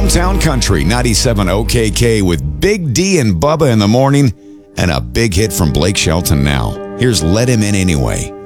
Hometown Country 97 OKK with Big D and Bubba in the morning and a big hit from Blake Shelton now. Here's Let Him In Anyway.